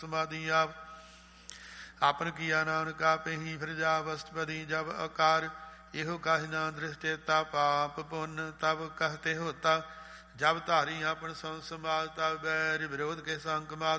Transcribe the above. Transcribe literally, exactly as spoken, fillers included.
समाधि आप आपन किया नानक आपे ही फिरजा वस्तपति जब अकार इहो कह ना दृष्टेता पाप पुण्य तब कहते होता जब धारी अपन संसमाज तब बैर विरोध के संकमाद